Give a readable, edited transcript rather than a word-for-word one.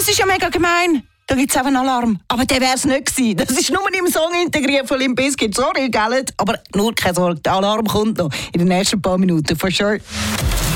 das ist ja mega gemein. Da gibt es auch einen Alarm. Aber der wäre es nicht gewesen. Das ist nur im Song integriert von Limp Bizkit. Sorry, gell? Aber nur keine Sorge, der Alarm kommt noch in den nächsten paar Minuten. For sure.